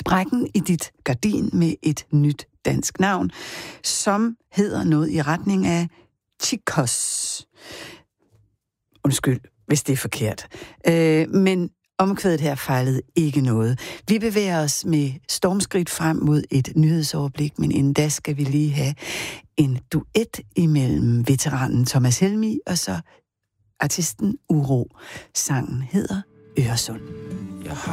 sprækken i dit gardin med et nyt dansk navn, som hedder noget i retning af Chicos. Undskyld, hvis det er forkert. Men omkvædet her fejlede ikke noget. Vi bevæger os med stormskridt frem mod et nyhedsoverblik, men inden da skal vi lige have en duet imellem veteranen Thomas Helmig og så artisten Uro. Sangen hedder Øresund.